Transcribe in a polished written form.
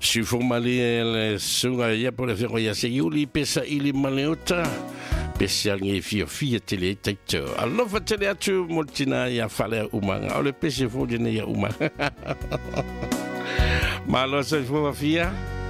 Si formali le sunga ia por fe ia se yuli pesa ili maleota pesa ngi fia tele taito alova tele atu multina ia fale umanga ole pesa fo de ia umanga malo se fo fia